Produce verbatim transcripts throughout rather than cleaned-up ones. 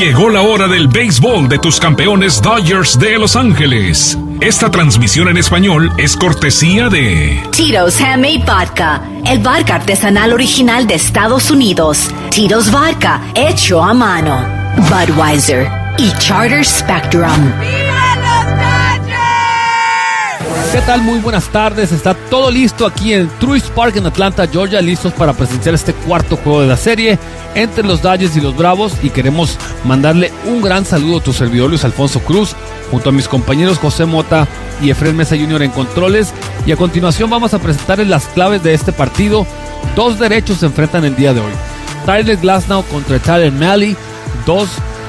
Llegó la hora del béisbol de tus campeones Dodgers de Los Ángeles. Esta transmisión en español es cortesía de Tito's Handmade Vodka, el vodka artesanal original de Estados Unidos. Tito's Vodka, hecho a mano. Budweiser y Charter Spectrum. ¿Qué tal? Muy buenas tardes. Está todo listo aquí en Truist Park en Atlanta, Georgia, listos para presenciar este cuarto juego de la serie entre los Dodgers y los Bravos, y queremos mandarle un gran saludo a tu servidor Luis Alfonso Cruz, junto a mis compañeros José Mota y Efraín Mesa junior en controles, y a continuación vamos a presentarles las claves de este partido. Dos derechos se enfrentan el día de hoy: Tyler Glasnow contra Tyler Mahle, dos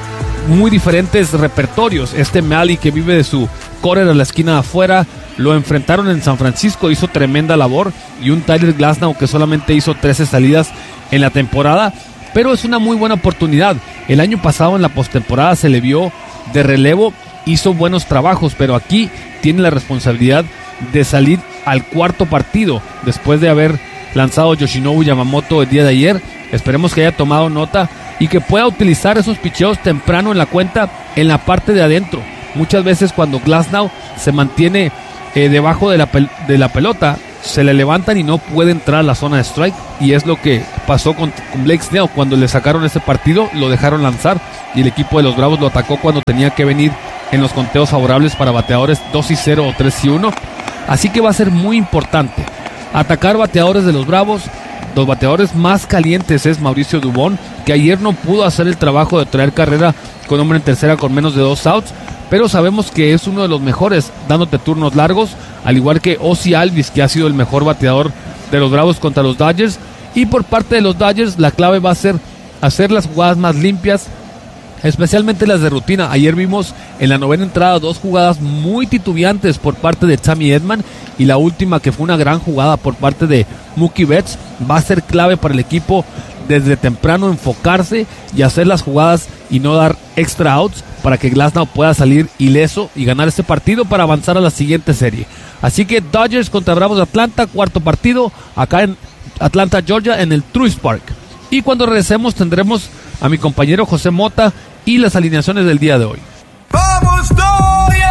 muy diferentes repertorios. Este Mahle, que vive de su correr a la esquina de afuera, lo enfrentaron en San Francisco, hizo tremenda labor, y un Tyler Glasnow que solamente hizo trece salidas en la temporada, pero es una muy buena oportunidad. El año pasado en la postemporada se le vio de relevo, hizo buenos trabajos, pero aquí tiene la responsabilidad de salir al cuarto partido después de haber lanzado Yoshinobu Yamamoto el día de ayer. Esperemos que haya tomado nota y que pueda utilizar esos picheos temprano en la cuenta en la parte de adentro. Muchas veces cuando Glasnow se mantiene eh, debajo de la, pel- de la pelota, se le levantan y no puede entrar a la zona de strike, y es lo que pasó con, con Blake Snell. Cuando le sacaron ese partido, lo dejaron lanzar y el equipo de los Bravos lo atacó cuando tenía que venir en los conteos favorables para bateadores dos y cero o tres y uno. Así que va a ser muy importante atacar bateadores de los Bravos. Los bateadores más calientes es Mauricio Dubón, que ayer no pudo hacer el trabajo de traer carrera con hombre en tercera con menos de dos outs, pero sabemos que es uno de los mejores dándote turnos largos, al igual que Ozzie Albies, que ha sido el mejor bateador de los Bravos contra los Dodgers. Y por parte de los Dodgers, la clave va a ser hacer las jugadas más limpias, especialmente las de rutina. Ayer vimos en la novena entrada dos jugadas muy titubeantes por parte de Tommy Edman, y la última, que fue una gran jugada por parte de Mookie Betts, va a ser clave para el equipo desde temprano enfocarse y hacer las jugadas y no dar extra outs para que Glasnow pueda salir ileso y ganar este partido para avanzar a la siguiente serie. Así que Dodgers contra Bravos de Atlanta, cuarto partido acá en Atlanta, Georgia, en el Truist Park. Y cuando regresemos tendremos a mi compañero José Mota y las alineaciones del día de hoy. ¡Vamos, Dodgers!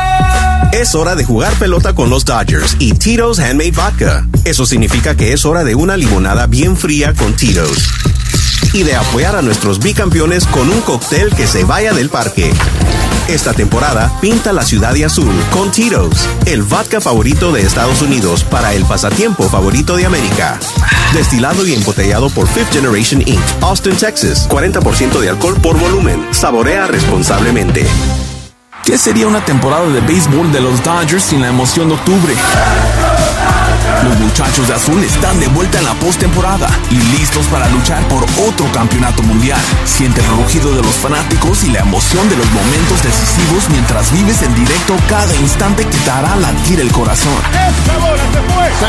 Es hora de jugar pelota con los Dodgers y Tito's Handmade Vodka. Eso significa que es hora de una limonada bien fría con Tito's y de apoyar a nuestros bicampeones con un cóctel que se vaya del parque. Esta temporada, pinta la ciudad de azul con Tito's, el vodka favorito de Estados Unidos para el pasatiempo favorito de América. Destilado y embotellado por Fifth Generation incorporated, Austin, Texas. cuarenta por ciento de alcohol por volumen. Saborea responsablemente. ¿Qué sería una temporada de béisbol de los Dodgers sin la emoción de octubre? Los muchachos de azul están de vuelta en la postemporada y listos para luchar por otro campeonato mundial. Siente el rugido de los fanáticos y la emoción de los momentos decisivos mientras vives en directo cada instante que te hará latir el corazón. ¡Esta bola se fue! ¡Se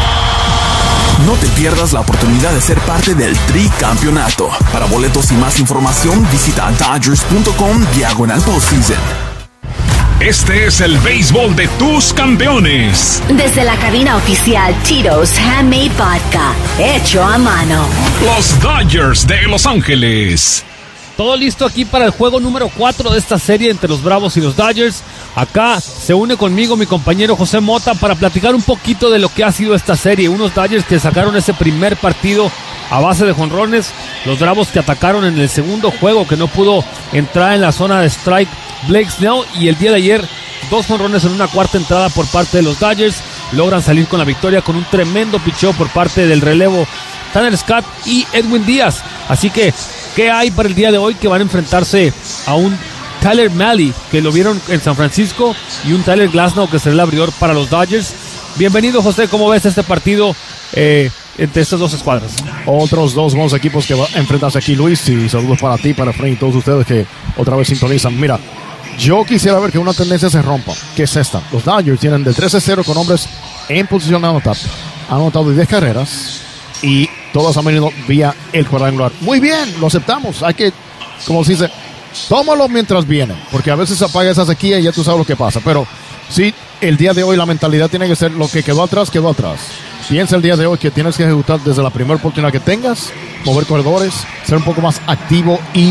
va! No te pierdas la oportunidad de ser parte del tricampeonato. Para boletos y más información, visita Dodgers punto com diagonal postseason. Este es el béisbol de tus campeones. Desde la cabina oficial Tito's Handmade Vodka, hecho a mano. Los Dodgers de Los Ángeles. Todo listo aquí para el juego número cuatro de esta serie entre los Bravos y los Dodgers. Acá se une conmigo mi compañero José Mota para platicar un poquito de lo que ha sido esta serie. Unos Dodgers que sacaron ese primer partido a base de jonrones. Los Bravos que atacaron en el segundo juego, que no pudo entrar en la zona de strike Blake Snell. Y el día de ayer, dos jonrones en una cuarta entrada por parte de los Dodgers. Logran salir con la victoria con un tremendo picheo por parte del relevo Tanner Scott y Edwin Díaz. Así que, ¿qué hay para el día de hoy? Que van a enfrentarse a un Tyler Mahle, que lo vieron en San Francisco, y un Tyler Glasnow, que será el abridor para los Dodgers. Bienvenido, José. ¿Cómo ves este partido eh, entre estas dos escuadras? Otros dos buenos equipos que van a enfrentarse aquí, Luis, y saludos para ti, para Frank y todos ustedes que otra vez sintonizan. Mira, yo quisiera ver que una tendencia se rompa. ¿Qué es esta? Los Dodgers tienen del trece cero con hombres en posición de anotar. Han anotado diez carreras y todas han venido vía el cuadrangular. Muy bien, lo aceptamos. Hay que, como se dice, tómalo mientras viene, porque a veces se apaga esa sequía y ya tú sabes lo que pasa. Pero sí, el día de hoy la mentalidad tiene que ser: lo que quedó atrás, quedó atrás. Piensa el día de hoy que tienes que ejecutar desde la primera oportunidad que tengas, mover corredores, ser un poco más activo y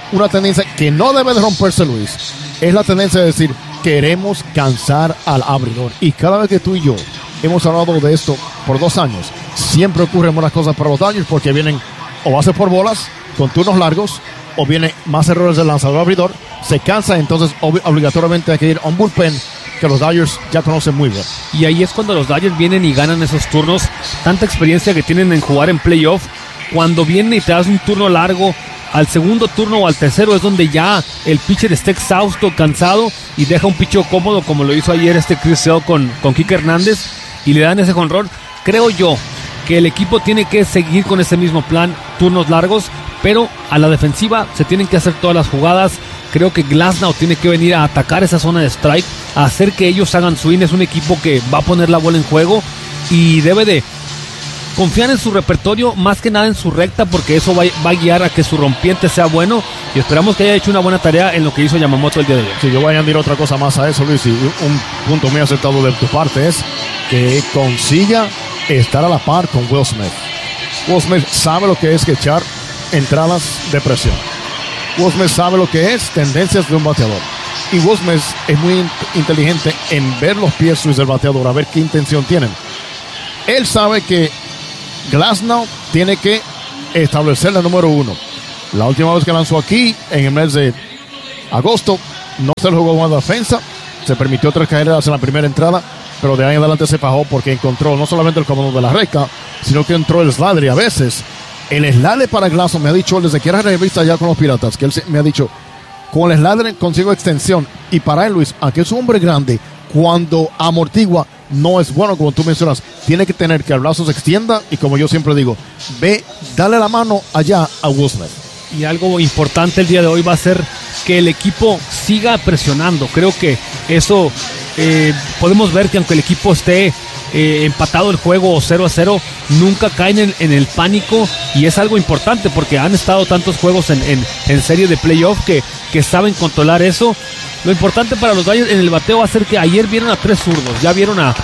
una tendencia que no debe de romperse, Luis. Es la tendencia de decir, queremos cansar al abridor. Y cada vez que tú y yo hemos hablado de esto por dos años, siempre ocurren buenas cosas para los Dodgers porque vienen o bases por bolas con turnos largos o vienen más errores del lanzador abridor. Se cansa, entonces ob- obligatoriamente hay que ir a un bullpen que los Dodgers ya conocen muy bien. Y ahí es cuando los Dodgers vienen y ganan esos turnos. Tanta experiencia que tienen en jugar en playoff. Cuando viene y te das un turno largo, al segundo turno o al tercero es donde ya el pitcher está exhausto, cansado y deja un picheo cómodo, como lo hizo ayer este Chris Sale con, con Kike Hernández, y le dan ese jonrón. Creo yo que el equipo tiene que seguir con ese mismo plan, turnos largos, pero a la defensiva se tienen que hacer todas las jugadas. Creo que Glasnow tiene que venir a atacar esa zona de strike, a hacer que ellos hagan swing. Es un equipo que va a poner la bola en juego y debe de confiar en su repertorio, más que nada en su recta, porque eso va, va a guiar a que su rompiente sea bueno, y esperamos que haya hecho una buena tarea en lo que hizo Yamamoto el día de hoy. Si yo voy a añadir otra cosa más a eso, Luis, y un punto muy acertado de tu parte es que consiga estar a la par con Will Smith. Will Smith sabe lo que es que echar entradas de presión. Will Smith sabe lo que es tendencias de un bateador. Y Will Smith es muy in- inteligente en ver los pies, Luis, del bateador, a ver qué intención tienen. Él sabe que Glasnow tiene que establecer la número uno. La última vez que lanzó aquí, en el mes de agosto, no se lo jugó con la defensa. Se permitió tres carreras en la primera entrada, pero de ahí en adelante se fajó porque encontró no solamente el comando de la recta, sino que entró el slider. Y a veces, el slider para Glasnow, me ha dicho desde que era revista ya con los Piratas, que él me ha dicho, con el slider consigo extensión. Y para él, Luis, aunque es un hombre grande, cuando amortigua, no es bueno, como tú mencionas. Tiene que tener que el brazo se extienda y, como yo siempre digo, ve, dale la mano allá a Will Smith. Y algo importante el día de hoy va a ser que el equipo siga presionando. Creo que eso eh, podemos ver que aunque el equipo esté eh, empatado el juego o cero a cero, nunca caen en, en el pánico, y es algo importante porque han estado tantos juegos en, en, en serie de playoff que, que saben controlar eso. Lo importante para los Dodgers en el bateo va a ser que ayer vieron a tres zurdos, ya vieron a,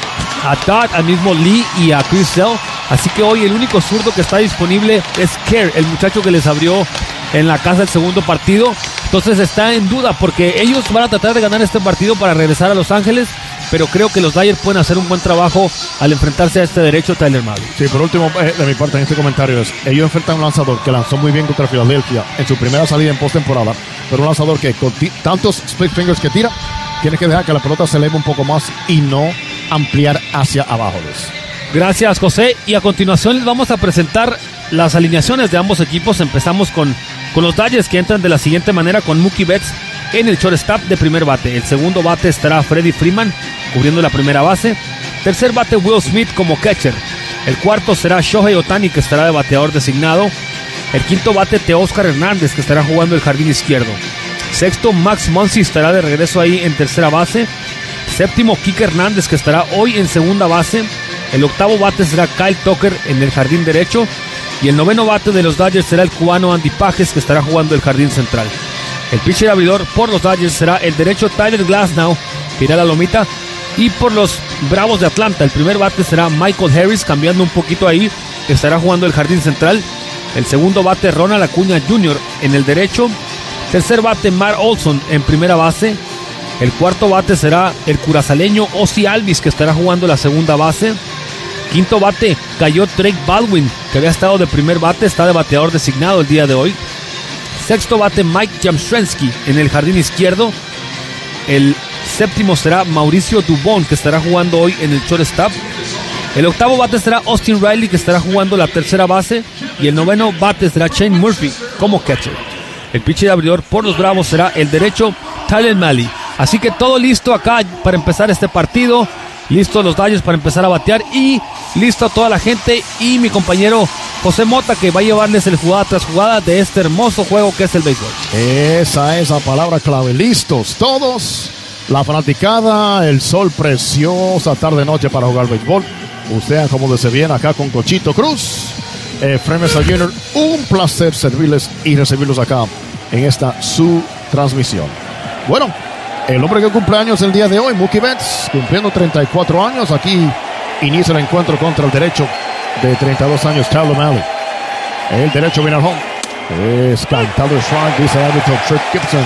a Dodd, al mismo Lee y a Chris Sale. Así que hoy el único zurdo que está disponible es Kerr, el muchacho que les abrió en la casa el segundo partido. Entonces está en duda porque ellos van a tratar de ganar este partido para regresar a Los Ángeles, pero creo que los Dodgers pueden hacer un buen trabajo al enfrentarse a este derecho Tyler Mahle. Sí, por último, eh, de mi parte en este comentario es, ellos enfrentan a un lanzador que lanzó muy bien contra Filadelfia en su primera salida en postemporada, pero un lanzador que con ti- tantos split fingers que tira, tiene que dejar que la pelota se eleve un poco más y no ampliar hacia abajo, Luis. Gracias, José. Y a continuación les vamos a presentar las alineaciones de ambos equipos. Empezamos con, con los Dodgers, que entran de la siguiente manera con Mookie Betts en el shortstop de primer bate. El segundo bate estará Freddie Freeman cubriendo la primera base. Tercer bate Will Smith como catcher. El cuarto será Shohei Ohtani, que estará de bateador designado. El quinto bate Teóscar Hernández, que estará jugando el jardín izquierdo. Sexto, Max Muncy estará de regreso ahí en tercera base. Séptimo, Kike Hernández, que estará hoy en segunda base. El octavo bate será Kyle Tucker en el jardín derecho. Y el noveno bate de los Dodgers será el cubano Andy Pages, que estará jugando el jardín central. El pitcher abridor por los Dodgers será el derecho Tyler Glasnow, que irá a la lomita. Y por los Bravos de Atlanta, el primer bate será Michael Harris, cambiando un poquito ahí, que estará jugando el jardín central. El segundo bate Ronald Acuña junior en el derecho. Tercer bate Matt Olson en primera base. El cuarto bate será el curazaleño Ozzy Alvis, que estará jugando la segunda base. Quinto bate cayó Drake Baldwin, que había estado de primer bate, está de bateador designado el día de hoy. Sexto bate Mike Yastrzemski en el jardín izquierdo. El séptimo será Mauricio Dubón, que estará jugando hoy en el shortstop. El octavo bate será Austin Riley, que estará jugando la tercera base. Y el noveno bate será Shane Murphy como catcher. El pitcher abridor por los Bravos será el derecho Tyler Mahle. Así que todo listo acá para empezar este partido. Listo los Dodgers para empezar a batear. Y listo toda la gente y mi compañero José Mota, que va a llevarles el jugada tras jugada de este hermoso juego que es el béisbol. Esa es la palabra clave. Listos todos. La fanaticada, el sol preciosa tarde-noche para jugar béisbol. Ustedes como se viene acá con Cochito Cruz. Eh, Fremesa junior, un placer servirles y recibirlos acá en esta su transmisión. Bueno, el hombre que cumple años el día de hoy, Mookie Betts, cumpliendo treinta y cuatro años. Aquí inicia el encuentro contra el derecho de treinta y dos años, Tyler Mahle. El derecho viene al home. Es cantado el strike, dice el árbitro Trick Gibson.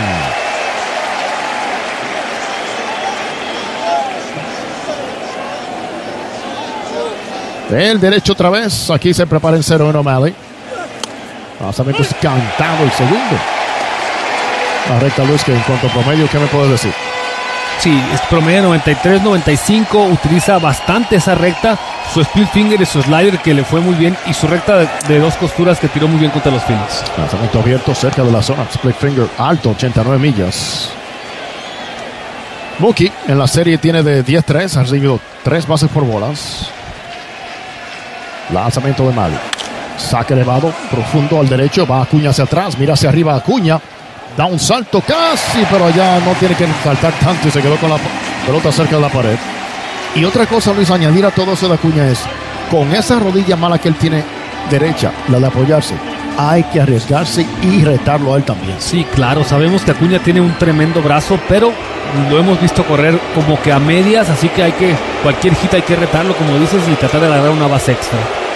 El derecho otra vez. Aquí se prepara en cero en O'Malley. Lanzamiento es cantado el segundo. La recta, Luis, que en cuanto a promedio, ¿qué me puedes decir? Sí, es promedio noventa y tres noventa y cinco. Utiliza bastante esa recta. Su split finger y su slider que le fue muy bien. Y su recta de, de dos costuras que tiró muy bien contra los Phillies. Lanzamiento abierto cerca de la zona. Split finger alto, ochenta y nueve millas. Mookie en la serie tiene de diez tres. Ha recibido tres bases por bolas. Lanzamiento de Mali. Saque elevado, profundo al derecho. Va Acuña hacia atrás. Mira hacia arriba Acuña. Da un salto casi, pero allá no tiene que saltar tanto y se quedó con la pelota cerca de la pared. Y otra cosa, Luis, añadir a todo eso de Acuña es, con esa rodilla mala que él tiene derecha, la de apoyarse, hay que arriesgarse y retarlo a él también. Sí, claro, sabemos que Acuña tiene un tremendo brazo, pero lo hemos visto correr como que a medias, así que hay que, cualquier hit hay que retarlo, como dices, y tratar de agarrar una base extra.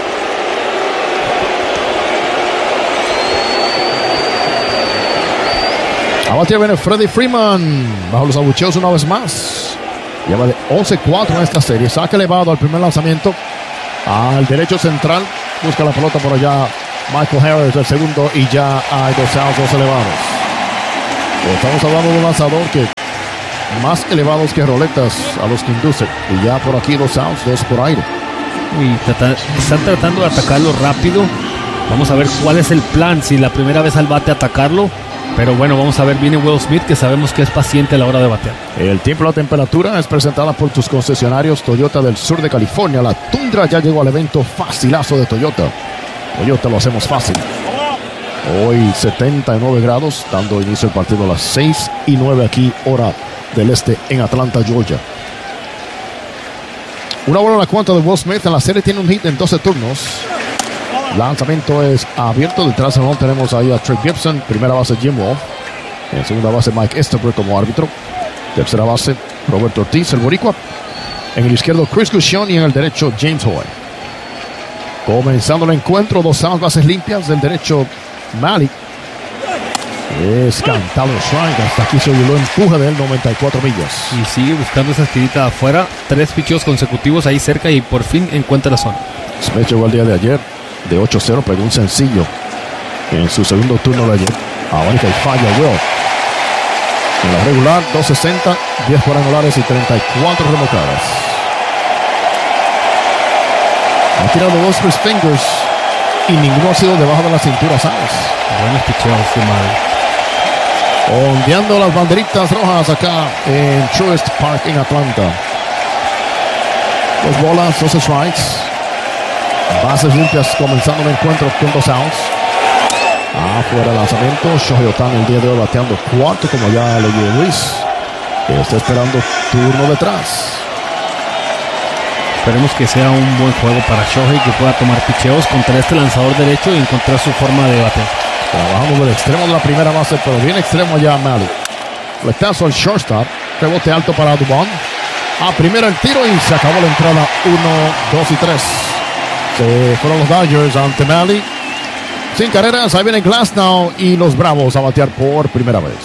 A batir viene Freddie Freeman, bajo los abucheos una vez más. Lleva de once cuatro en esta serie. Saque elevado al primer lanzamiento. Al derecho central. Busca la pelota por allá. Michael Harris el segundo. Y ya hay dos outs, dos elevados. Estamos hablando de un lanzador que más elevados que roletas a los que induce. Y ya por aquí dos outs, dos por aire. Y trata, están tratando de atacarlo rápido. Vamos a ver cuál es el plan. Si la primera vez al bate atacarlo. Pero bueno, vamos a ver, viene Will Smith, que sabemos que es paciente a la hora de batear. El tiempo y la temperatura es presentada por tus concesionarios Toyota del sur de California. La Tundra ya llegó al evento facilazo de Toyota. Toyota lo hacemos fácil. Hoy setenta y nueve grados, dando inicio al partido a las seis y nueve aquí, hora del este en Atlanta, Georgia. Una bola en la cuenta de Will Smith. En la serie tiene un hit en doce turnos. Lanzamiento es abierto. Detrás del home tenemos ahí a Trick Gibson. Primera base Jim Wolf. En segunda base Mike Estabrook como árbitro. Tercera base Roberto Ortiz, el boricua. En el izquierdo Chris Gushon y en el derecho James Hoy. Comenzando el encuentro, dos outs, bases limpias. Del derecho Malik. Es cantado el strike. Hasta aquí se oyó el empuje de él, noventa y cuatro millas. Y sigue buscando esa tirita afuera. Tres picheos consecutivos ahí cerca y por fin encuentra la zona. Smith llegó el día de ayer de ocho cero, pegó un sencillo en su segundo turno de ayer. Ahora que falla Will. En la regular, dos sesenta, diez cuadrangulares y treinta y cuatro remolcadas. Ha tirado dos Chris Fingers y ninguno ha sido debajo de la cintura, ¿sabes? Buenos picheos de madre. Ondeando las banderitas rojas acá en Truist Park en Atlanta. Dos bolas, dos strikes. Bases limpias comenzando el encuentro con dos outs. Afuera el lanzamiento. Shohei Ohtani el día de hoy bateando cuarto, como ya leyó Luis. Está esperando turno detrás. Esperemos que sea un buen juego para Shohei, que pueda tomar picheos contra este lanzador derecho y encontrar su forma de batear. Trabajando del extremo de la primera base, pero bien extremo ya Mali. Flectazo al shortstop. Rebote alto para Dubon. A primera el tiro y se acabó la entrada. Uno, dos y tres. Se fueron los Dodgers ante Mali. Sin carreras, ahí viene Glasnow y los Bravos a batear por primera vez.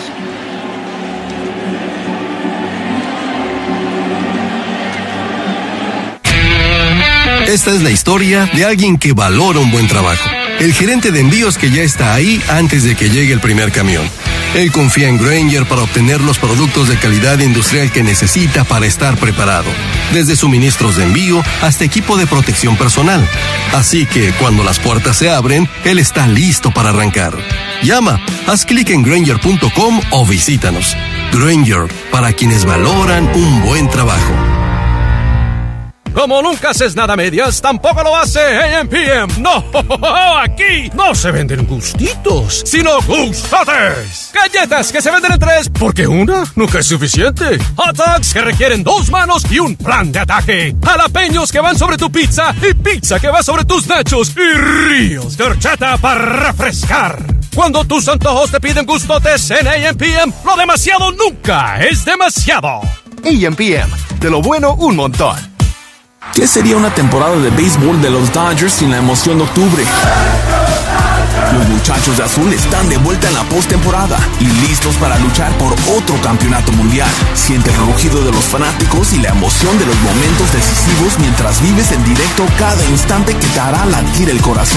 Esta es la historia de alguien que valora un buen trabajo. El gerente de envíos que ya está ahí antes de que llegue el primer camión. Él confía en Grainger para obtener los productos de calidad industrial que necesita para estar preparado. Desde suministros de envío hasta equipo de protección personal. Así que cuando las puertas se abren, él está listo para arrancar. Llama, haz clic en Grainger punto com o visítanos. Grainger, para quienes valoran un buen trabajo. Como nunca haces nada a medias, tampoco lo hace A M P M. No, aquí no se venden gustitos, sino gustotes. Galletas que se venden en tres, porque una nunca es suficiente. Hot dogs que requieren dos manos y un plan de ataque. Jalapeños que van sobre tu pizza y pizza que va sobre tus nachos. Y ríos de horchata para refrescar. Cuando tus antojos te piden gustotes en A M P M, lo demasiado nunca es demasiado. A M P M, de lo bueno un montón. ¿Qué sería una temporada de béisbol de los Dodgers sin la emoción de octubre? Los muchachos de azul están de vuelta en la postemporada y listos para luchar por otro campeonato mundial. Siente el rugido de los fanáticos y la emoción de los momentos decisivos mientras vives en directo cada instante que te hará latir el corazón.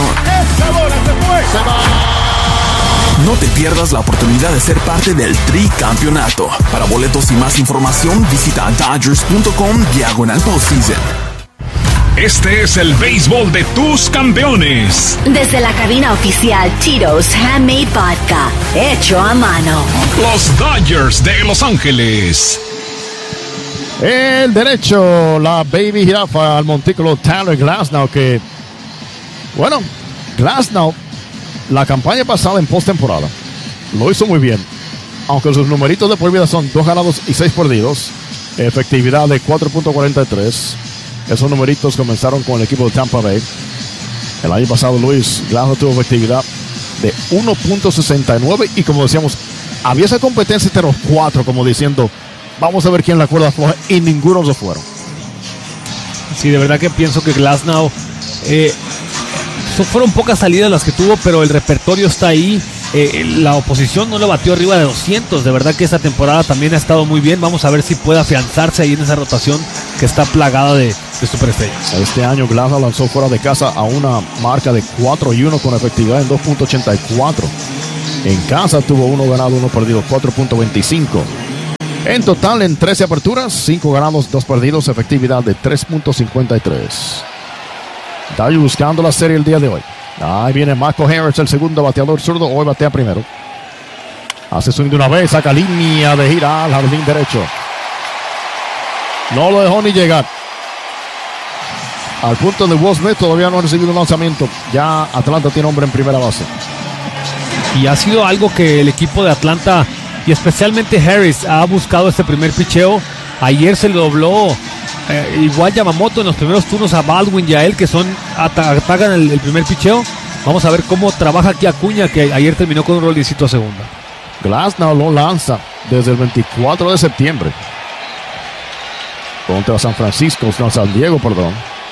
No te pierdas la oportunidad de ser parte del tricampeonato. Para boletos y más información, visita Dodgers punto com diagonal postseason. Este es el béisbol de tus campeones. Desde la cabina oficial Tito's Handmade Vodka, hecho a mano. Los Dodgers de Los Ángeles. El derecho, la baby jirafa al montículo Tyler Glasnow, que, bueno, Glasnow, la campaña pasada en postemporada, lo hizo muy bien. Aunque sus numeritos de por vida son dos ganados y seis perdidos, efectividad de cuatro punto cuarenta y tres. Esos numeritos comenzaron con el equipo de Tampa Bay. El año pasado, Luis, Glasnow tuvo efectividad de uno punto sesenta y nueve. Y como decíamos, había esa competencia entre los cuatro, como diciendo, vamos a ver quién la cuerda floja. Y ninguno se fueron. Sí, de verdad que pienso que Glasnow, eh, fueron pocas salidas las que tuvo, pero el repertorio está ahí. Eh, la oposición no le batió arriba de doscientos. De verdad que esta temporada también ha estado muy bien. Vamos a ver si puede afianzarse ahí en esa rotación que está plagada de, de superestrellas. Este año Glasnow lanzó fuera de casa a una marca de cuatro y uno con efectividad en dos punto ochenta y cuatro. En casa tuvo uno ganado, uno perdido, cuatro punto veinticinco. En total, en trece aperturas, cinco ganados, dos perdidos, efectividad de tres punto cincuenta y tres. Dodgers buscando la serie el día de hoy. Ahí viene Michael Harris, el segundo bateador zurdo. Hoy batea primero. Hace swing de una vez, saca línea de gira al jardín derecho. No lo dejó ni llegar. Al punto de Will Smith todavía no ha recibido un lanzamiento. Ya Atlanta tiene hombre en primera base. Y ha sido algo que el equipo de Atlanta y especialmente Harris ha buscado este primer picheo. Ayer se le dobló eh, igual Yamamoto en los primeros turnos a Baldwin y a él, que son atacan el, el primer picheo. Vamos a ver cómo trabaja aquí Acuña, que ayer terminó con un rolecito a segunda. Glasnow lo lanza desde el veinticuatro de septiembre contra San Francisco, no, San Diego, perdón.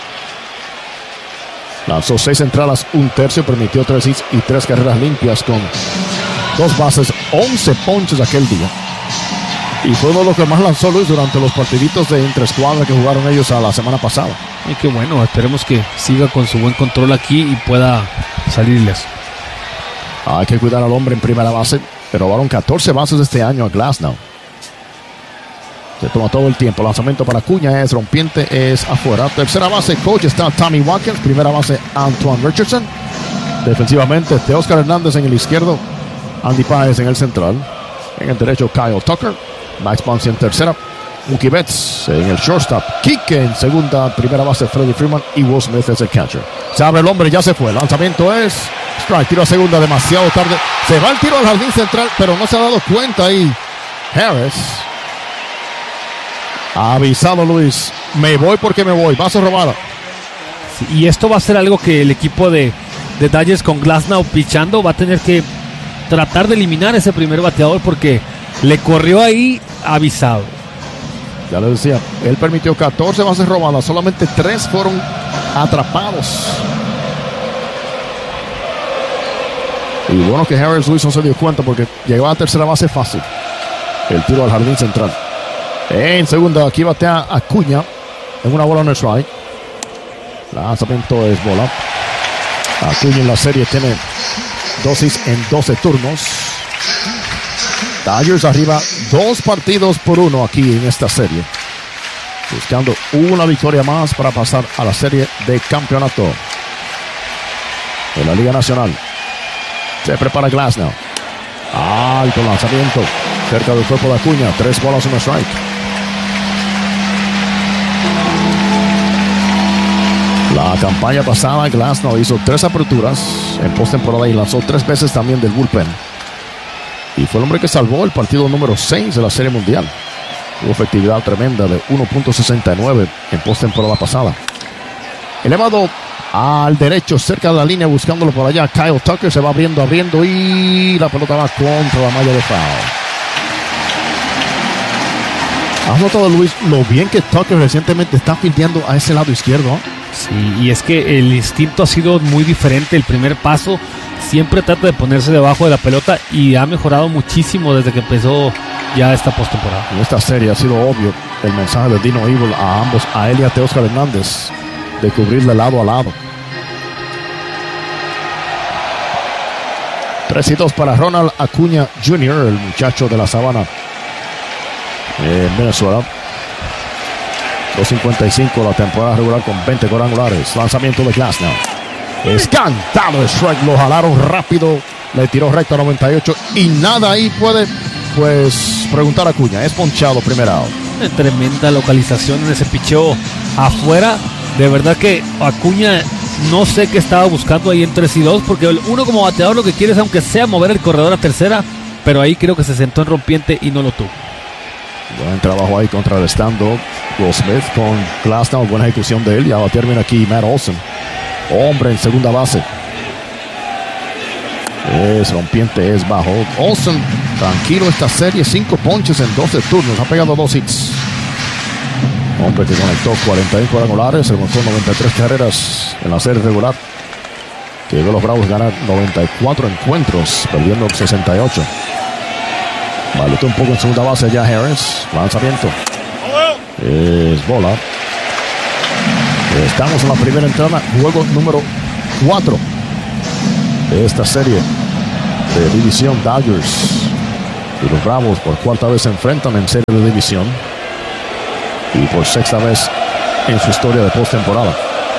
Lanzó seis entradas, un tercio, permitió tres hits y tres carreras limpias con dos bases, once ponches aquel día. Y fue uno de los que más lanzó Luis durante los partiditos de interescuadra que jugaron ellos a la semana pasada. Y qué bueno, esperemos que siga con su buen control aquí y pueda salirles. Hay que cuidar al hombre en primera base. Pero robaron catorce bases este año a Glasnow. Se toma todo el tiempo. Lanzamiento para Acuña es rompiente, es afuera. Tercera base, coach, está Tommy Watkins. Primera base, Antoine Richardson. Defensivamente, Teóscar Hernández en el izquierdo. Andy Páez en el central. En el derecho, Kyle Tucker. Max Ponce en tercera. Mookie Betts en el shortstop. Kike en segunda. Primera base, Freddie Freeman. Y Will Smith es el catcher. Se abre el hombre, ya se fue. Lanzamiento es strike. Tiro a segunda demasiado tarde. Se va el tiro al jardín central, pero no se ha dado cuenta ahí Harris. Ha avisado Luis. Me voy porque me voy. Base robada. Sí, y esto va a ser algo que el equipo de, de Dodgers con Glasnow pichando va a tener que tratar de eliminar ese primer bateador porque le corrió ahí avisado. Ya les decía, él permitió catorce bases robadas, solamente tres fueron atrapados. Y bueno que Harris Luis no se dio cuenta porque llegó a la tercera base fácil. El tiro al jardín central. En segunda, aquí batea Acuña en una bola en el strike. Lanzamiento es bola. Acuña en la serie tiene dosis en doce turnos. Dodgers arriba dos partidos por uno aquí en esta serie. Buscando una victoria más para pasar a la serie de campeonato de la Liga Nacional. Se prepara Glasnow. Alto lanzamiento cerca del cuerpo de Acuña. Tres bolas en el strike. La campaña pasada Glasnow hizo tres aperturas en postemporada y lanzó tres veces también del bullpen. Y fue el hombre que salvó el partido número seis de la Serie Mundial. Tuvo efectividad tremenda de uno punto sesenta y nueve en postemporada pasada. Elevado al derecho, cerca de la línea, buscándolo por allá. Kyle Tucker se va abriendo, abriendo y la pelota va contra la malla de foul. ¿Has notado, Luis, lo bien que Tucker recientemente está fildeando a ese lado izquierdo? Sí, y es que el instinto ha sido muy diferente. El primer paso siempre trata de ponerse debajo de la pelota y ha mejorado muchísimo desde que empezó ya esta postemporada. En esta serie ha sido obvio el mensaje de Dino Evil a ambos, a él y a Teóscar Hernández, de cubrirle lado a lado. tres y dos para Ronald Acuña junior, el muchacho de la Sabana en Venezuela. dos cincuenta y cinco la temporada regular con veinte cuadrangulares. Lanzamiento de Glasnow. Es cantado de strike, lo jalaron rápido, le tiró recto a noventa y ocho y nada ahí puede pues preguntar a Acuña. Es ponchado primera out. Una tremenda localización en ese picheo afuera. De verdad que Acuña no sé qué estaba buscando ahí en tres y dos, porque uno como bateador lo que quiere es aunque sea mover el corredor a tercera, pero ahí creo que se sentó en rompiente y no lo tuvo. Buen trabajo ahí contrarrestando Will Smith con Glasnow, buena ejecución de él. Ya va a terminar aquí Matt Olson, hombre en segunda base. Es rompiente, es bajo. Olson tranquilo esta serie, cinco ponches en doce turnos, ha pegado dos hits. Hombre que conectó cuarenta y uno cuadrangulares, se montó noventa y tres carreras en la serie regular, que llegó a los Bravos a ganar noventa y cuatro encuentros, perdiendo sesenta y ocho. Baletó un poco en segunda base ya Harris. Lanzamiento. Es bola. Estamos en la primera entrada, juego número cuatro de esta serie de división. Dodgers y los Bravos por cuarta vez se enfrentan en serie de división y por sexta vez en su historia de postemporada.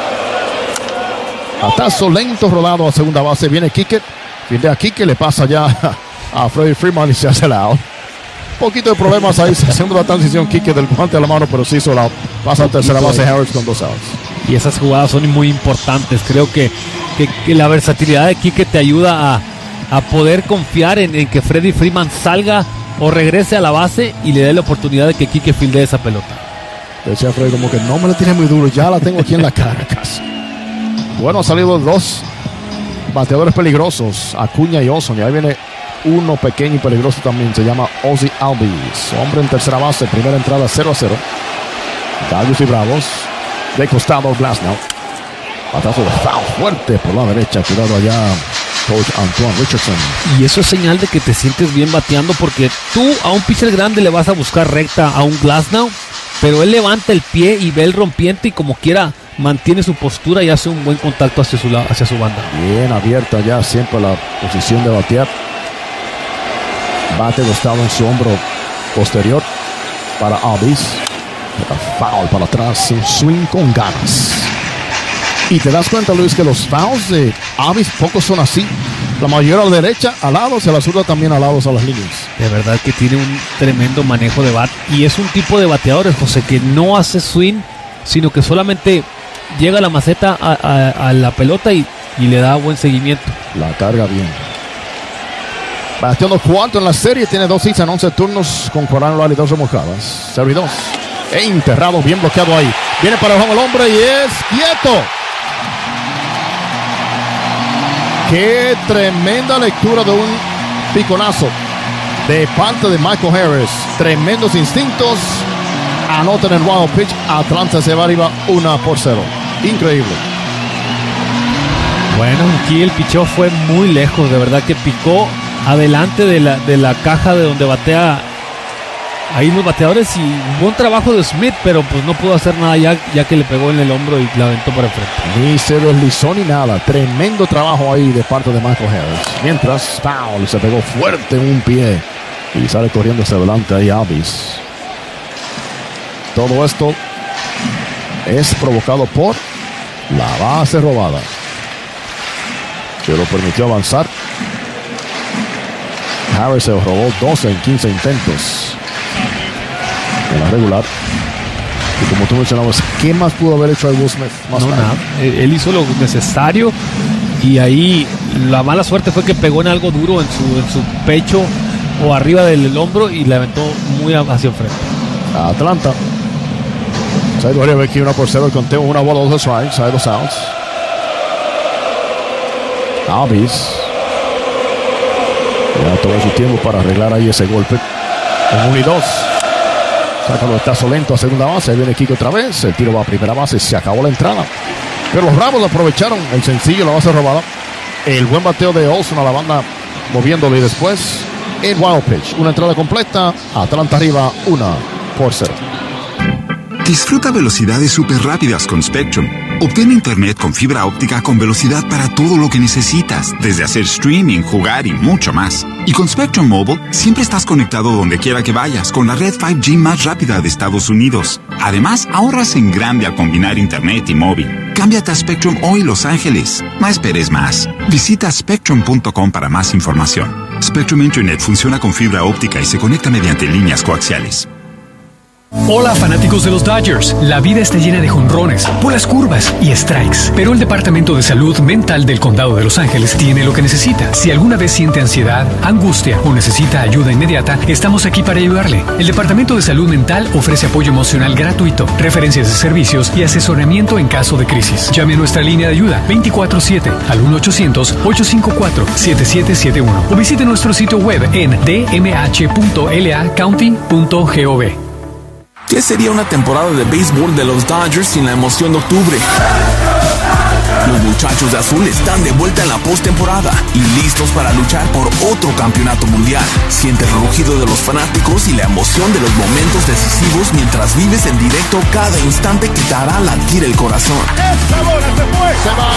Atazo lento rodado a segunda base. Viene Quique. Viene a Quique, le pasa ya a Freddie Freeman y se hace el out. Un poquito de problemas ahí haciendo la transición Quique del guante a la mano, pero sí hizo el out. Pasa a tercera base Harris con dos outs. Y esas jugadas son muy importantes. Creo que, que, que la versatilidad de Quique te ayuda a, a poder confiar en, en que Freddie Freeman salga o regrese a la base y le dé la oportunidad de que Quique fildee esa pelota. Decía Freddie como que no me la tiene muy duro, ya la tengo aquí en la cara casi. Bueno, han salido dos bateadores peligrosos, Acuña y Olson, y ahí viene uno pequeño y peligroso también, se llama Ozzy Albies, hombre en tercera base, primera entrada cero a cero. Dodgers y Bravos, de costado Glasnow, batazo de foul fuerte por la derecha, cuidado allá coach Antoine Richardson. Y eso es señal de que te sientes bien bateando, porque tú a un pitcher grande le vas a buscar recta a un Glasnow, pero él levanta el pie y ve el rompiente y como quiera mantiene su postura y hace un buen contacto hacia su, hacia su banda. Bien abierta ya siempre la posición de batear. Bate costado en su hombro posterior para Albies. Foul para atrás, un swing con ganas. Y te das cuenta, Luis, que los fouls de Albies pocos son así. La mayoría a la derecha, al lado, se la zurda también al lado a las líneas. De verdad que tiene un tremendo manejo de bat. Y es un tipo de bateadores, José, que no hace swing, sino que solamente llega a la maceta a, a, a la pelota y, y le da buen seguimiento. La carga bien. Bateando cuarto en la serie, tiene dos hits en once turnos con cuadrangular y dos remojadas. Servidor. E enterrado, bien bloqueado ahí. Viene para el home el hombre y es quieto. Qué tremenda lectura de un piconazo de parte de Michael Harris. Tremendos instintos. Anotan el wild pitch. Atlanta se va arriba una por cero. Increíble. Bueno, aquí el picheo fue muy lejos. De verdad que picó adelante de la, de la caja de donde batea ahí los bateadores, y un buen trabajo de Smith, pero pues no pudo hacer nada ya, ya que le pegó en el hombro y la aventó para enfrente. Ni se deslizó ni nada. Tremendo trabajo ahí de parte de Michael Harris. Mientras foul, se pegó fuerte en un pie y sale corriendo hacia adelante ahí Albies. Todo esto es provocado por la base robada, que lo permitió avanzar. Harris se robó doce en quince intentos en la regular. Y como tú mencionabas, ¿qué más pudo haber hecho Will Smith? Más no, nada. Él hizo lo necesario y ahí la mala suerte fue que pegó en algo duro en su, en su pecho o arriba del hombro y le aventó muy hacia enfrente. Atlanta. Side arriba aquí una por cero el conteo, una bola, dos strikes, side dos outs. Albies ya tomó su tiempo para arreglar ahí ese golpe. En uno y dos. Saca los tazos lento a segunda base. Ahí viene Kiko otra vez. El tiro va a primera base. Se acabó la entrada. Pero los Bravos aprovecharon el sencillo, la base robada. El buen bateo de Olson a la banda moviéndolo y después el wild pitch. Una entrada completa. Atlanta arriba, una por cero. Disfruta velocidades súper rápidas con Spectrum. Obtén internet con fibra óptica con velocidad para todo lo que necesitas, desde hacer streaming, jugar y mucho más. Y con Spectrum Mobile, siempre estás conectado donde quiera que vayas con la red cinco G más rápida de Estados Unidos. Además, ahorras en grande al combinar internet y móvil. Cámbiate a Spectrum hoy, Los Ángeles. No esperes más. Visita spectrum punto com para más información. Spectrum Internet funciona con fibra óptica y se conecta mediante líneas coaxiales. Hola fanáticos de los Dodgers, la vida está llena de jonrones, bolas curvas y strikes, pero el Departamento de Salud Mental del Condado de Los Ángeles tiene lo que necesita. Si alguna vez siente ansiedad, angustia o necesita ayuda inmediata, estamos aquí para ayudarle. El Departamento de Salud Mental ofrece apoyo emocional gratuito, referencias de servicios y asesoramiento en caso de crisis. Llame a nuestra línea de ayuda veinticuatro siete al uno ochocientos, ocho cinco cuatro, siete siete siete uno o visite nuestro sitio web en d m h punto l a county punto gov. ¿Qué sería una temporada de béisbol de los Dodgers sin la emoción de octubre? Los muchachos de azul están de vuelta en la postemporada y listos para luchar por otro campeonato mundial. Siente el rugido de los fanáticos y la emoción de los momentos decisivos mientras vives en directo cada instante que te hará latir el corazón. ¡Esta bola se fue! ¡Se va!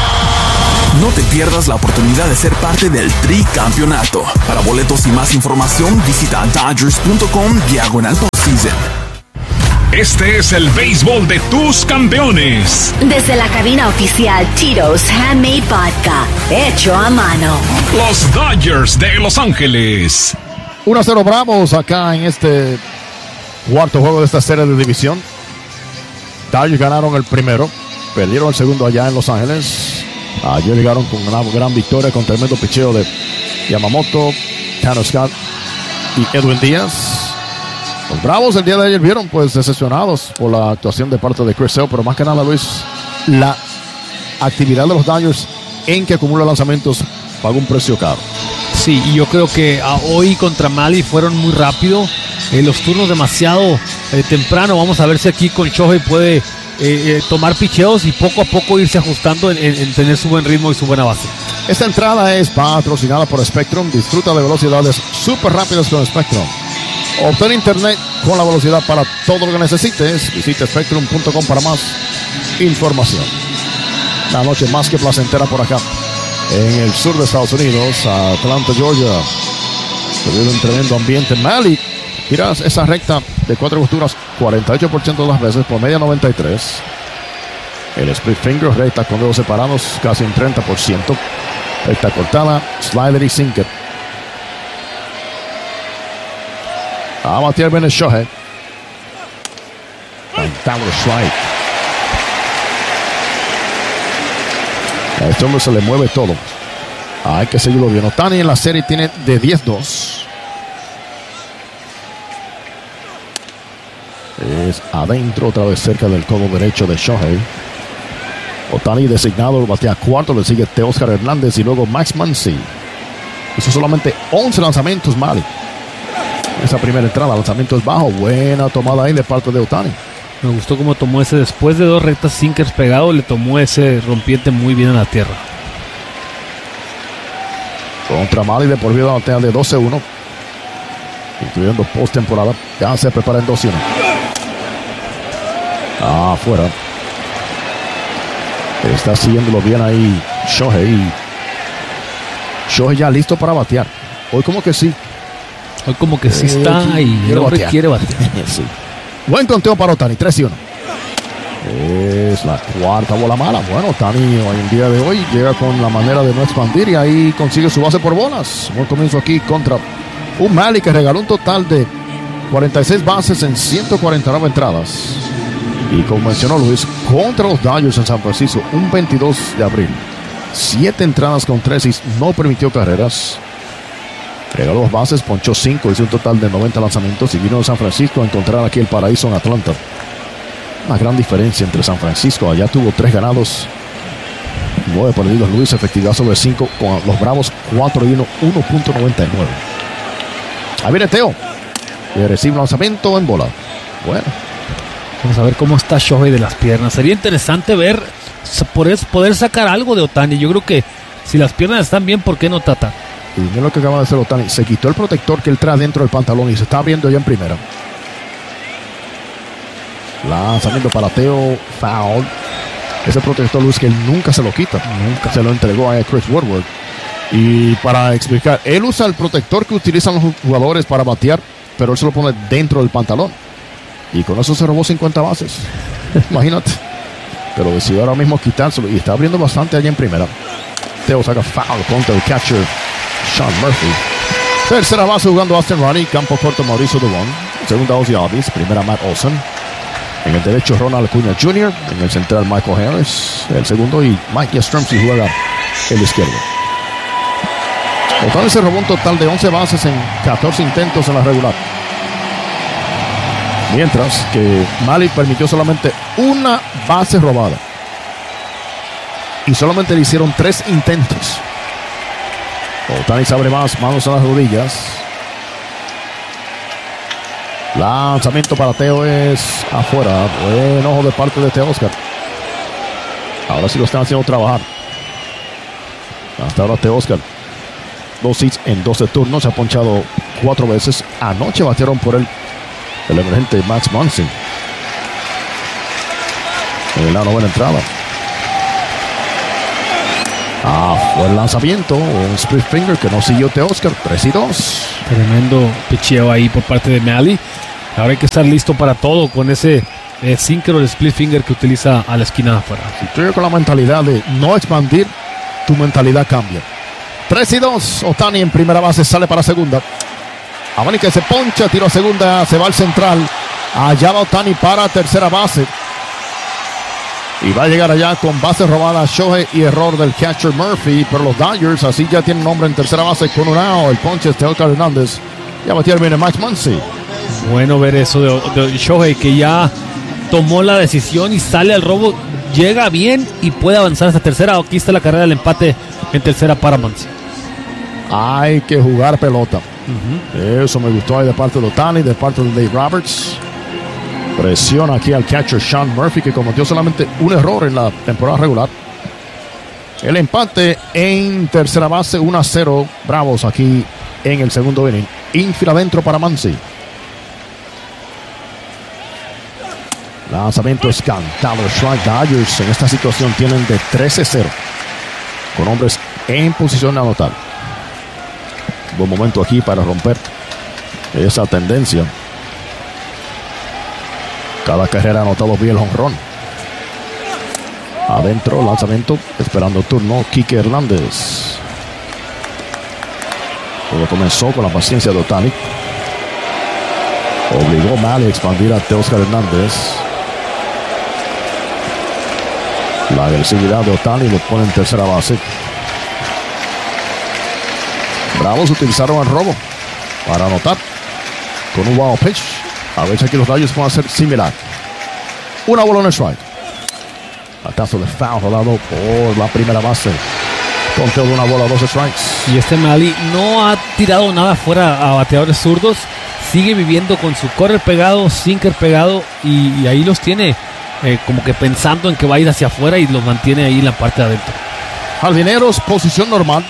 No te pierdas la oportunidad de ser parte del tricampeonato. Para boletos y más información, visita dodgers punto com diagonal postseason. Este es el béisbol de tus campeones. Desde la cabina oficial Tito's Handmade Vodka, hecho a mano. Los Dodgers de Los Ángeles. uno a cero Bravos acá en este cuarto juego de esta serie de división. Dodgers ganaron el primero, perdieron el segundo allá en Los Ángeles. Ayer llegaron con una gran victoria con tremendo picheo de Yamamoto, Tanner Scott y Edwin Díaz. Los Bravos el día de ayer vieron pues decepcionados por la actuación de parte de Chris Sale, pero más que nada, Luis, la actividad de los Dodgers en que acumula lanzamientos paga un precio caro. Sí, y yo creo que a hoy contra Mali fueron muy rápido, eh, los turnos demasiado eh, temprano. Vamos a ver si aquí con Shohei puede eh, eh, tomar picheos y poco a poco irse ajustando en, en, en tener su buen ritmo y su buena base. Esta entrada es patrocinada por Spectrum. Disfruta de velocidades súper rápidas con Spectrum. Obtén internet con la velocidad para todo lo que necesites. Visita spectrum punto com para más información. La noche más que placentera por acá en el sur de Estados Unidos, Atlanta, Georgia. Se vive un tremendo ambiente. Mali, tiras esa recta de cuatro costuras cuarenta y ocho por ciento de las veces, por media noventa y tres. El split finger, recta con dedos separados, casi un treinta por ciento. Recta cortada, slider y sinker. A batear bien el Shohei. Downward strike. A este hombre se le mueve todo. Hay que seguirlo bien. Ohtani en la serie tiene de diez dos. Es adentro, otra vez cerca del codo derecho de Shohei. Ohtani designado, batea cuarto, le sigue Teóscar Hernández y luego Max Muncy. Hizo solamente once lanzamientos, Mali. Esa primera entrada, lanzamiento es bajo. Buena tomada ahí de parte de Ohtani. Me gustó cómo tomó ese, después de dos rectas sinkers pegados, le tomó ese rompiente muy bien en la tierra. Contra Mali de por vida batea de doce uno. Incluyendo postemporada. Ya se prepara en dos y uno. Ah, afuera. Está siguiéndolo bien ahí Shohei. Shohei ya listo para batear. Hoy como que sí. Hoy como que sí está eh, y el hombre batear. quiere batear. Sí. Buen conteo para Ohtani, tres y uno. Es la cuarta bola mala. Bueno, Ohtani hoy en día de hoy llega con la manera de no expandir y ahí consigue su base por bolas. Buen comienzo aquí contra un Mali que regaló un total de cuarenta y seis bases en ciento cuarenta y nueve entradas. Y como mencionó Luis, contra los Dodgers en San Francisco, un veintidós de abril. Siete entradas con tres y no permitió carreras. Regaló dos bases, ponchó cinco, hizo un total de noventa lanzamientos y vino de San Francisco a encontrar aquí el paraíso en Atlanta. Una gran diferencia entre San Francisco. Allá tuvo tres ganados, nueve perdidos. Luis, efectividad sobre cinco. Con los Bravos, cuatro y uno, uno punto noventa y nueve. Ahí viene Teo. Y recibe un lanzamiento en bola. Bueno. Vamos a ver cómo está Shohei de las piernas. Sería interesante ver, poder, poder sacar algo de Ohtani. Yo creo que Si las piernas están bien, ¿por qué no tratar? Y mira lo que acaba de hacer Ohtani. Se quitó el protector que él trae dentro del pantalón y se está abriendo ya en primera. Lanzamiento para Teo, foul. Ese protector, Luis, que él nunca se lo quita. Nunca se lo entregó a Chris Woodward. Y para explicar, él usa el protector que utilizan los jugadores para batear, pero él se lo pone dentro del pantalón. Y con eso se robó cincuenta bases. Imagínate. Pero decidió ahora mismo quitárselo y está abriendo bastante allá en primera. Teo saca foul contra el catcher Sean Murphy. Tercera base jugando Austin Riley. Campo corto Mauricio Dubon. Segunda Ozzie Albies. Primera Matt Olson. En el derecho Ronald Acuña junior En el central Michael Harris. El segundo y Mike Yastrzemski juega el izquierdo. Ohtani se robó un total de once bases en catorce intentos en la regular. Mientras que Mahle permitió solamente una base robada. Y solamente le hicieron tres intentos. Ohtani se abre más, manos a las rodillas. Lanzamiento para Teo es afuera. Buen ojo de parte de Teóscar. Ahora sí lo están haciendo trabajar. Hasta ahora Teóscar. Dos hits en doce turnos. Se ha ponchado cuatro veces. Anoche batearon por él el emergente Max Muncy en la novena entrada. Ah, fue el lanzamiento. Un split finger que no siguió Teóscar. tres y dos. Tremendo picheo ahí por parte de Mahle. Ahora hay que estar listo para todo con ese eh, sinker o el split finger que utiliza a la esquina de afuera. Si tú llegas con la mentalidad de no expandir, tu mentalidad cambia. tres y dos. Ohtani en primera base, sale para segunda. Amánica se poncha, tiro a segunda, se va al central. Allá va Ohtani para tercera base. Y va a llegar allá con base robada Shohei y error del catcher Murphy. Pero los Dodgers así ya tienen nombre en tercera base con un out. El ponche es Teóscar Hernández. Ya batieron bien Max Muncy. Bueno ver eso de, de Shohei, que ya tomó la decisión y sale al robo. Llega bien y puede avanzar hasta tercera. Aquí está la carrera del empate en tercera para Muncy. Hay que jugar pelota. Uh-huh. Eso me gustó ahí de parte de Ohtani, de parte de Dave Roberts. Presiona aquí al catcher Sean Murphy, que cometió solamente un error en la temporada regular. El empate en tercera base, uno a cero. Bravos aquí en el segundo inning. Infield adentro para Muncy. Lanzamiento es cantado. Strike. Dodgers en esta situación tienen de trece cero. Con hombres en posición de anotar. Buen momento aquí para romper esa tendencia. Cada carrera ha anotado bien el jonrón. Adentro, lanzamiento, esperando turno, Kike Hernández. Todo comenzó con la paciencia de Ohtani. Obligó Mahle a expandir a Teóscar Hernández. La agresividad de Ohtani lo pone en tercera base. Bravos utilizaron el robo para anotar con un wild pitch. A ver si aquí los Dodgers pueden hacer similar. Una bola en el strike. Batazo de foul rodado por la primera base. Conteo de una bola, dos strikes. Y este Mahle no ha tirado nada fuera a bateadores zurdos. Sigue viviendo con su correr pegado, sinker pegado. Y, y ahí los tiene eh, como que pensando en que va a ir hacia afuera y los mantiene ahí en la parte de adentro. Jardineros, posición normal.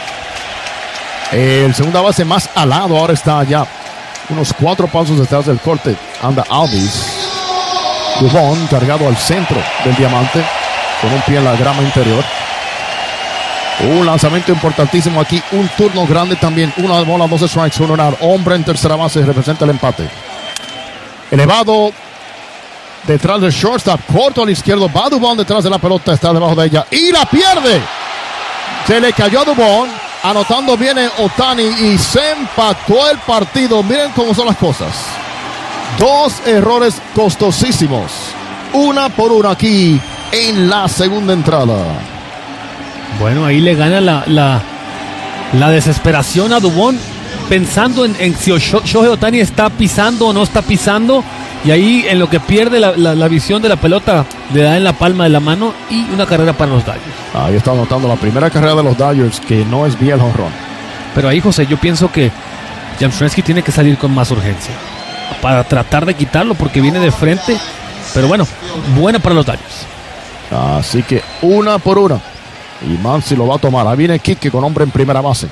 El segunda base más alado ahora está allá. Unos cuatro pasos detrás del corte. Anda Albies. Dubon cargado al centro del diamante. Con un pie en la grama interior. Un lanzamiento importantísimo aquí. Un turno grande también. Una bola, dos strikes, un out. Hombre en tercera base representa el empate. Elevado detrás del shortstop. Corto al izquierdo. Va Dubon detrás de la pelota. Está debajo de ella. Y la pierde. Se le cayó a Dubon. Anotando viene Ohtani y se empató el partido. Miren cómo son las cosas. Dos errores costosísimos. Una por una aquí en la segunda entrada. Bueno, ahí le gana la, la, la desesperación a Dubon, pensando en, en si Shohei Ohtani está pisando o no está pisando. Y ahí en lo que pierde la, la, la visión de la pelota, le da en la palma de la mano y una carrera para los Dodgers. Ahí está anotando la primera carrera de los Dodgers, que no es vía el jonrón. Pero ahí, José, yo pienso que Yastrzemski tiene que salir con más urgencia para tratar de quitarlo, porque viene de frente. Pero bueno, buena para los Dodgers. Así que una por una. Y Mansi lo va a tomar. Ahí viene Quique con hombre en primera base.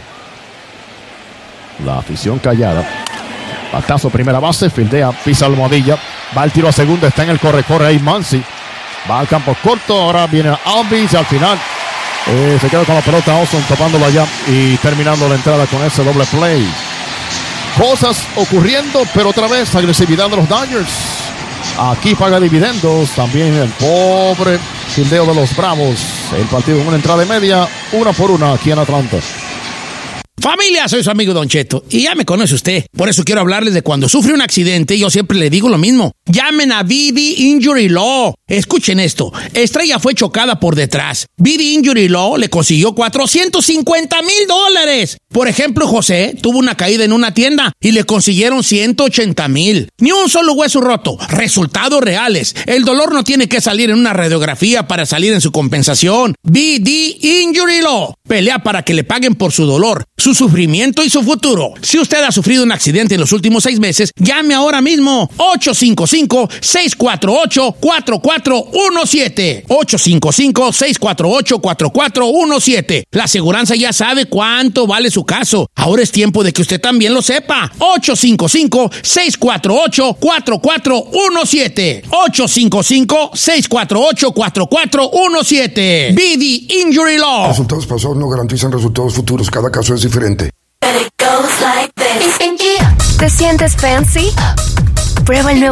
La afición callada. Batazo primera base, fildea, pisa almohadilla. Va el tiro a segunda, está en el corre-corre ahí Mansi. Va al campo corto, ahora viene Alvis y al final eh, se queda con la pelota Austin topándolo allá y terminando la entrada con ese doble play. Cosas ocurriendo, pero otra vez agresividad de los Dodgers. Aquí paga dividendos. También el pobre fildeo de los Bravos. El partido en una entrada y media, una por una aquí en Atlanta. Familia, soy su amigo Don Cheto y ya me conoce usted. Por eso quiero hablarles de cuando sufre un accidente. Yo siempre le digo lo mismo. Llamen a B D Injury Law. Escuchen esto. Estrella fue chocada por detrás. B D Injury Law le consiguió cuatrocientos cincuenta mil dólares. Por ejemplo, José tuvo una caída en una tienda y le consiguieron ciento ochenta mil. Ni un solo hueso roto. Resultados reales. El dolor no tiene que salir en una radiografía para salir en su compensación. B D Injury Law. Pelea para que le paguen por su dolor, su sufrimiento y su futuro. Si usted ha sufrido un accidente en los últimos seis meses, llame ahora mismo. ocho cinco cinco, seis cuatro ocho, cuatro cuatro uno siete. ocho cinco cinco, seis cuatro ocho, cuatro cuatro uno siete. La aseguranza ya sabe cuánto vale su caso. Ahora es tiempo de que usted también lo sepa. ocho cinco cinco, seis cuatro ocho, cuatro cuatro uno siete. ocho cinco cinco, seis cuatro ocho, cuatro cuatro uno siete. B D Injury Law. Resultados pasados no garantizan resultados futuros. Cada caso es diferente. ¿Te sientes fancy? Prueba el nuevo